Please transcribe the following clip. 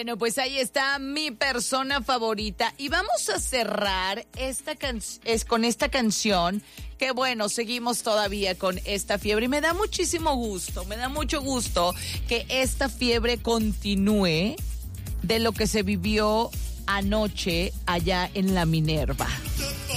Bueno, pues ahí está mi persona favorita. Y vamos a cerrar con esta canción. Que bueno, seguimos todavía con esta fiebre. Y me da muchísimo gusto, me da mucho gusto que esta fiebre continúe de lo que se vivió anoche allá en la Minerva.